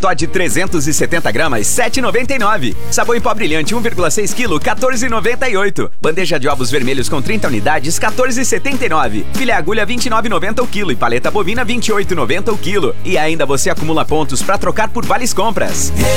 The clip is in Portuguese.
Toddy 370 gramas, 7,99. Sabão em pó brilhante 1,6 kg, 14,98. Bandeja de ovos vermelhos com 30 unidades, 14,79. Filé agulha 29,90 o quilo e paleta bovina 28,90 o quilo. E ainda você acumula pontos para trocar por vales compras.